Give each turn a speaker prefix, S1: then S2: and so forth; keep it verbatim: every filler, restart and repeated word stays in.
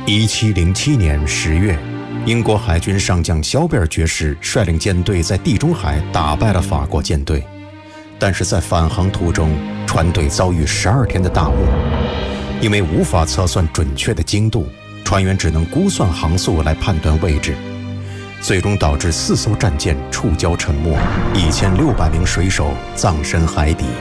S1: 一七零七年十月，英国海军上将肖贝尔爵士率领舰队在地中海打败了法国舰队，但是在返航途中，船队遭遇十二天的大雾，因为无法测算准确的精度，船员只能估算航速来判断位置，最终导致四艘战舰触礁沉没，一千六百名水手葬身海底。